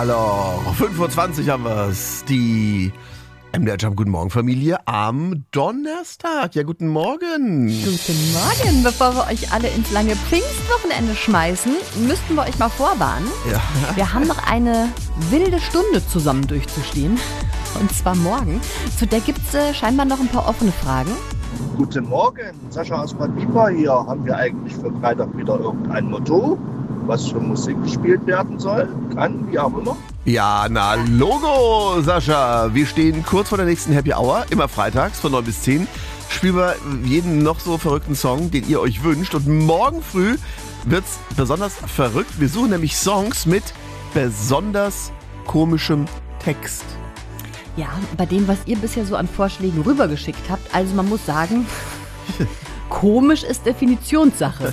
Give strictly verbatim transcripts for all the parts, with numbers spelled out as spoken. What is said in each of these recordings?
Alors, fünf Uhr zwanzig haben wir es. Die M D R Jump Guten Morgen Familie am Donnerstag. Ja, guten Morgen. Guten Morgen. Bevor wir euch alle ins lange Pfingstwochenende schmeißen, müssten wir euch mal vorwarnen. Ja. Wir haben noch eine wilde Stunde zusammen durchzustehen. Und zwar morgen. Zu der gibt es äh, scheinbar noch ein paar offene Fragen. Guten Morgen, Sascha aus Bad Dieper hier. Haben wir eigentlich für Freitag wieder irgendein Motto, was für Musik gespielt werden soll? Kann, wie auch immer. Ja, na Logo, Sascha. Wir stehen kurz vor der nächsten Happy Hour, immer freitags von neun bis zehn. Spielen wir jeden noch so verrückten Song, den ihr euch wünscht. Und morgen früh wird's besonders verrückt. Wir suchen nämlich Songs mit besonders komischem Text. Ja, bei dem, was ihr bisher so an Vorschlägen rübergeschickt habt. Also man muss sagen, komisch ist Definitionssache.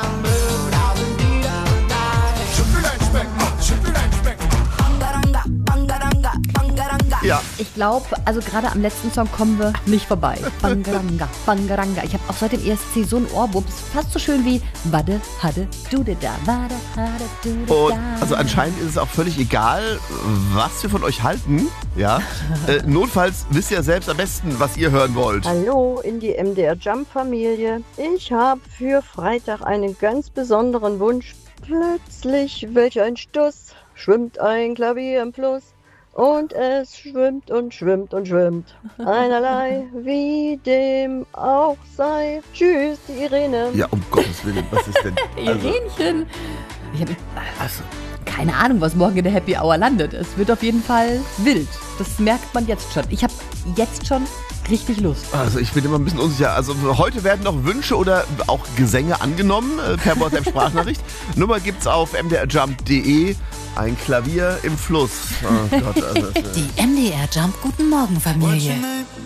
Ja. Ich glaube, also gerade am letzten Song kommen wir nicht vorbei. Bangaranga, Bangaranga. Ich habe auch seit dem E S C so ein Ohrwurm. Ist fast so schön wie Wade, Hade, Dude da, Wade, Hade, Dude da. Und also anscheinend ist es auch völlig egal, was wir von euch halten. Ja. äh, notfalls wisst ihr selbst am besten, was ihr hören wollt. Hallo in die M D R Jump Familie. Ich habe für Freitag einen ganz besonderen Wunsch. Plötzlich, welch ein Stuss, schwimmt ein Klavier im Fluss. Und es schwimmt und schwimmt und schwimmt. Einerlei, wie dem auch sei. Tschüss, die Irene. Ja, um Gottes Willen, was ist denn? Also, Irenchen. Ich habe keine Ahnung, was morgen in der Happy Hour landet. Es wird auf jeden Fall wild. Das merkt man jetzt schon. Ich habe jetzt schon richtig Lust. also ich bin immer ein bisschen unsicher. Also heute werden noch Wünsche oder auch Gesänge angenommen äh, per WhatsApp-Sprachnachricht. Nummer gibt's auf m d r jump punkt d e. Ein Klavier im Fluss. Oh Gott, also, Die M D R Jump Guten Morgen Familie.